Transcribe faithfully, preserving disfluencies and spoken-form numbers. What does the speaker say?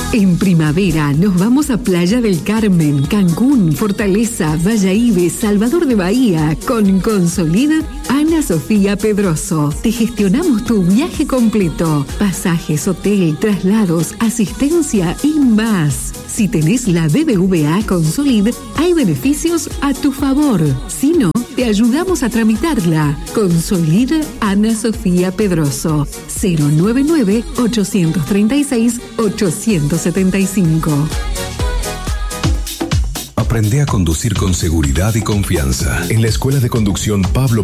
En primavera nos vamos a Playa del Carmen, Cancún, Fortaleza, Valladolid, Salvador de Bahía con Consolid Ana Sofía Pedroso. Te gestionamos tu viaje completo. Pasajes, hotel, traslados, asistencia y más. Si tenés la B B V A Consolid, hay beneficios a tu favor. Si no, te ayudamos a tramitarla. Consolid Ana Sofía Pedroso. cero nueve nueve, ocho tres seis, ocho siete cinco. Aprende a conducir con seguridad y confianza en la Escuela de Conducción Pablo